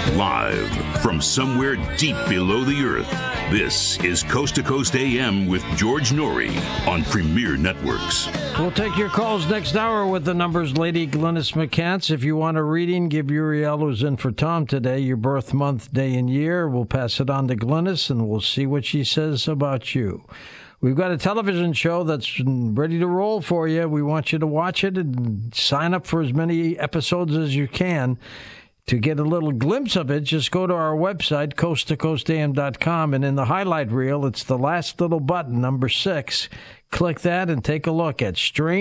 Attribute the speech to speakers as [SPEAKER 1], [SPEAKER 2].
[SPEAKER 1] Live from somewhere deep below the earth, this is Coast to Coast AM with George Norrie on Premier Networks.
[SPEAKER 2] We'll take your calls next hour with the numbers, Lady Glynis McCants. If you want a reading, give Uriel, who's in for Tom today, your birth month, day, and year. We'll pass it on to Glynis, and we'll see what she says about you. We've got a television show that's ready to roll for you. We want you to watch it and sign up for as many episodes as you can. To get a little glimpse of it, just go to our website, coasttocoastam.com, and in the highlight reel, it's the last little button, number 6. Click that and take a look at Strange